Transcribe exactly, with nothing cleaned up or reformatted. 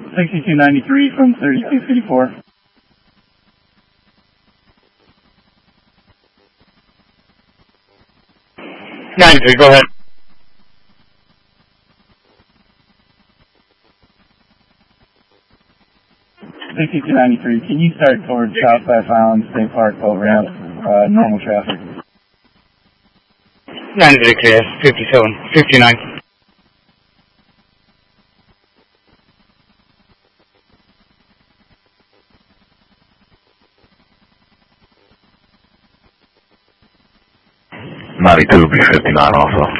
sixty-two ninety-three from thirty-two fifty-four. ninety-three, go ahead. sixty-two ninety-three, can you start towards Southwest Island State Park over ramp, uh, normal traffic? ninety-three clear, fifty-seven, fifty-nine. ninety-two, B fifty-nine also.